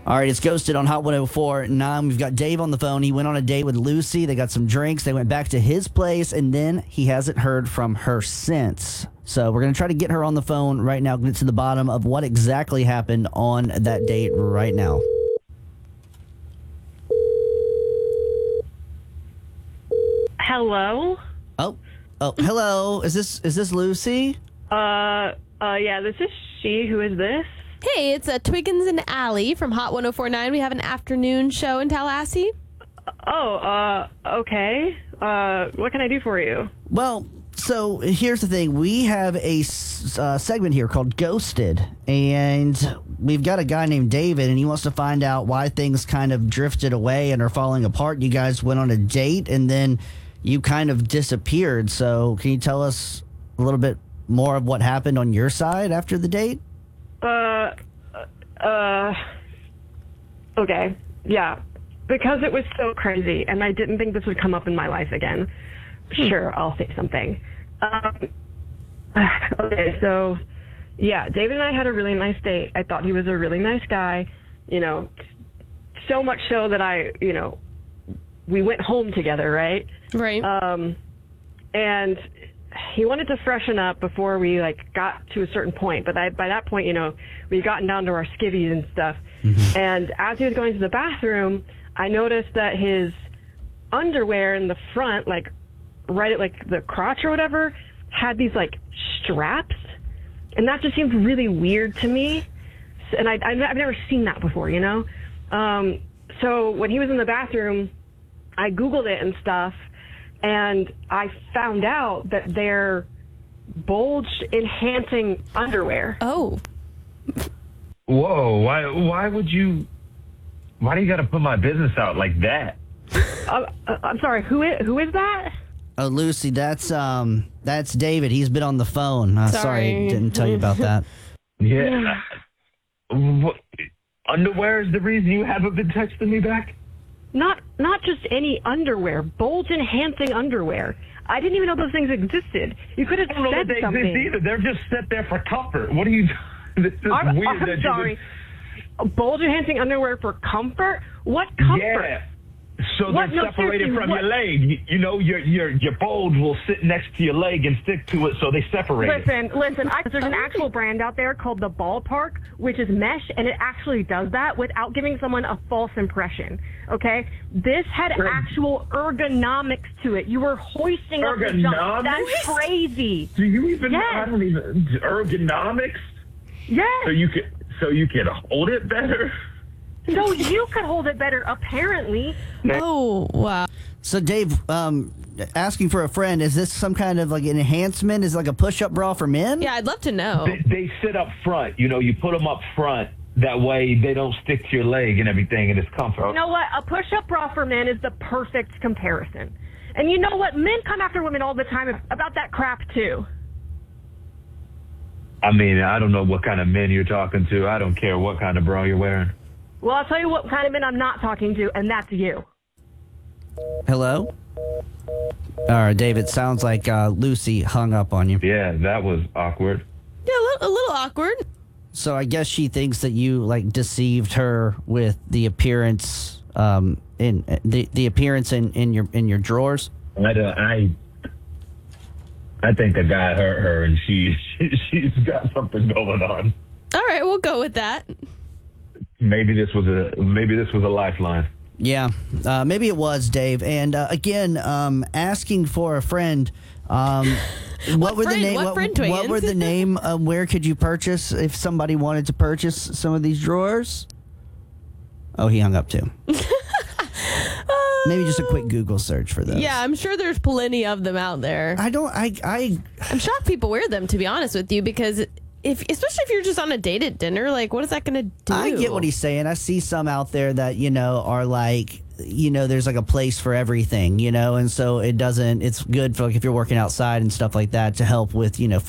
All right, it's Ghosted on Hot 104.9. We've got Dave on the phone. He went on a date with Lucy. They got some drinks. They went back to his place, and then he hasn't heard from her since. So we're going to try to get her on the phone right now, get to the bottom of what exactly happened on that date right now. Hello? Oh, hello. Is this Lucy? Yeah, this is she. Who is this? Hey, it's Twiggins and Allie from Hot 104.9. We have an afternoon show in Tallahassee. Okay. What can I do for you? Well, so here's the thing. We have a segment here called Ghosted, and we've got a guy named David, and he wants to find out why things kind of drifted away and are falling apart. You guys went on a date, and then you kind of disappeared. So can you tell us a little bit more of what happened on your side after the date? Okay. Yeah. Because it was so crazy, and I didn't think this would come up in my life again. Sure, I'll say something. Okay, so, yeah, David and I had a really nice date. I thought he was a really nice guy, so much so that we went home together, right? Right. And he wanted to freshen up before we got to a certain point. But by that point, we'd gotten down to our skivvies and stuff. Mm-hmm. And as he was going to the bathroom, I noticed that his underwear in the front, right at the crotch or whatever, had these straps. And that just seemed really weird to me. And I've never seen that before, So when he was in the bathroom, I Googled it and stuff. And I found out that they're bulge-enhancing underwear. Oh. Whoa, why do you got to put my business out like that? I'm sorry, who is that? Oh, Lucy, that's David. He's been on the phone. Sorry, didn't tell you about that. Yeah. What, underwear is the reason you haven't been texting me back? Not just any underwear, bulge-enhancing underwear. I didn't even know those things existed. You could have said they something. exist either. They're just set there for comfort. What are you? This is I'm weird. sorry. Bulge-enhancing underwear for comfort? What comfort? Yeah. So they're separated from your leg. Your bulge will sit next to your leg and stick to it, so they separate. Listen. There's an actual brand out there called the Ballpark, which is mesh, and it actually does that without giving someone a false impression. Okay, this had actual ergonomics to it. You were hoisting up the jump. That's crazy. Do you even? Yes. I don't even ergonomics. Yes. So you can hold it better. So you could hold it better, apparently. Oh, wow. So, Dave, asking for a friend, is this some kind of an enhancement? Is it a push-up bra for men? Yeah, I'd love to know. They sit up front. You put them up front. That way they don't stick to your leg and everything, and it's comfort. You know what? A push-up bra for men is the perfect comparison. And you know what? Men come after women all the time about that crap, too. I mean, I don't know what kind of men you're talking to. I don't care what kind of bra you're wearing. Well, I'll tell you what kind of men I'm not talking to, and that's you. Hello? All right, David, sounds like Lucy hung up on you. Yeah, that was awkward. Yeah, a little awkward. So I guess she thinks that you deceived her with the appearance in the appearance in your drawers. I think the guy hurt her, and she's got something going on. All right, we'll go with that. Maybe this was a lifeline. Yeah, maybe it was, Dave. And again, asking for a friend. What were the name? Where could you purchase if somebody wanted to purchase some of these drawers? Oh, he hung up too. Maybe just a quick Google search for those. Yeah, I'm sure there's plenty of them out there. I'm shocked people wear them, to be honest with you, because especially if you're just on a date at dinner, what is that going to do? I get what he's saying. I see some out there that, are there's a place for everything, and so it's good for if you're working outside and stuff like that to help with,